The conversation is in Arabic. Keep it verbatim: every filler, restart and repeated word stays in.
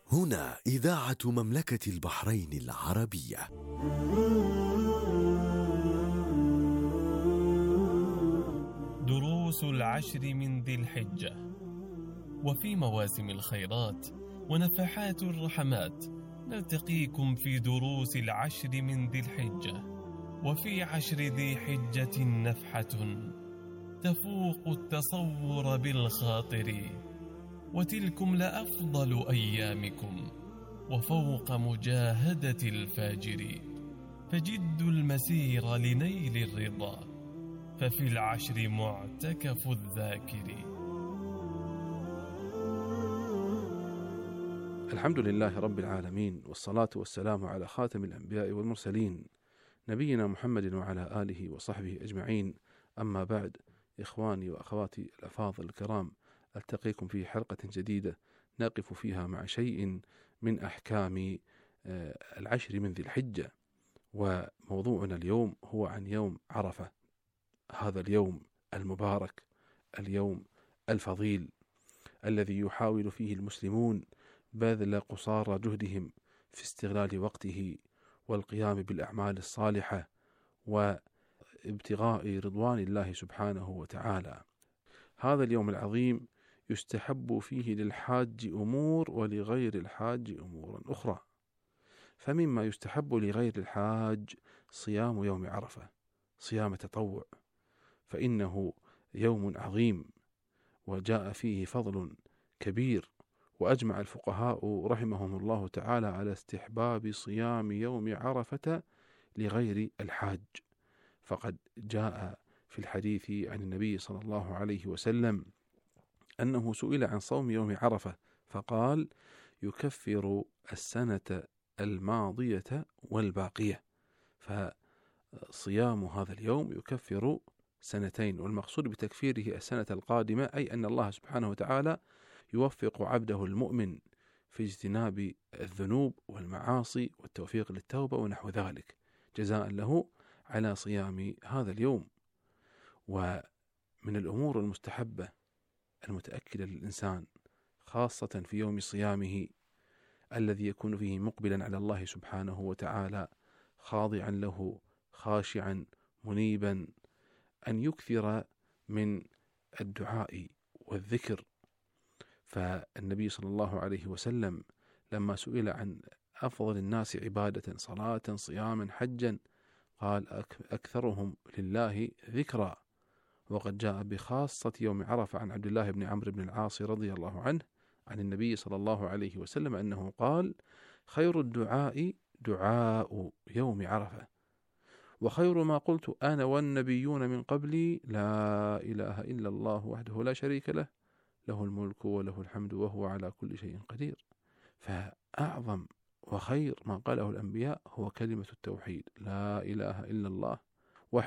هنا إذاعة مملكة البحرين العربية. دروس العشر من ذي الحجة. وفي مواسم الخيرات ونفحات الرحمات نلتقيكم في دروس العشر من ذي الحجة. وفي عشر ذي حجة نفحة تفوق التصور بالخاطر، وتلكم لأفضل أيامكم وفوق مجاهدة الفاجر، فجدوا المسير لنيل الرضا، ففي العشر معتكف الذاكر. الحمد لله رب العالمين، والصلاة والسلام على خاتم الأنبياء والمرسلين نبينا محمد وعلى آله وصحبه أجمعين. أما بعد، إخواني وأخواتي الأفاضل الكرام، ألتقيكم في حلقة جديدة نقف فيها مع شيء من أحكام العشر من ذي الحجة. وموضوعنا اليوم هو عن يوم عرفة، هذا اليوم المبارك، اليوم الفضيل الذي يحاول فيه المسلمون بذل قصارى جهدهم في استغلال وقته والقيام بالأعمال الصالحة وابتغاء رضوان الله سبحانه وتعالى. هذا اليوم العظيم يستحب فيه للحاج أمور ولغير الحاج أمور أخرى. فمما يستحب لغير الحاج صيام يوم عرفة، صيام تطوع، فإنه يوم عظيم وجاء فيه فضل كبير. وأجمع الفقهاء رحمهم الله تعالى على استحباب صيام يوم عرفة لغير الحاج، فقد جاء في الحديث عن النبي صلى الله عليه وسلم أنه سئل عن صوم يوم عرفة فقال: يكفر السنة الماضية والباقية. فصيام هذا اليوم يكفر سنتين، والمقصود بتكفيره السنة القادمة، أي أن الله سبحانه وتعالى يوفق عبده المؤمن في اجتناب الذنوب والمعاصي والتوفيق للتوبة ونحو ذلك، جزاء له على صيام هذا اليوم. ومن الأمور المستحبة المتأكدة للإنسان خاصة في يوم صيامه الذي يكون فيه مقبلا على الله سبحانه وتعالى، خاضعا له، خاشعا منيبا، أن يكثر من الدعاء والذكر. فالنبي صلى الله عليه وسلم لما سئل عن أفضل الناس عبادة، صلاة، صياما، حجا، قال: أكثرهم لله ذكرا. وقد جاء بخاصة يوم عرفة عن عبد الله بن عمرو بن العاص رضي الله عنه عن النبي صلى الله عليه وسلم أنه قال: خير الدعاء دعاء يوم عرفة، وخير ما قلت أنا والنبيون من قبلي لا إله إلا الله وحده لا شريك له، له الملك وله الحمد وهو على كل شيء قدير. فأعظم وخير ما قاله الأنبياء هو كلمة التوحيد، لا إله إلا الله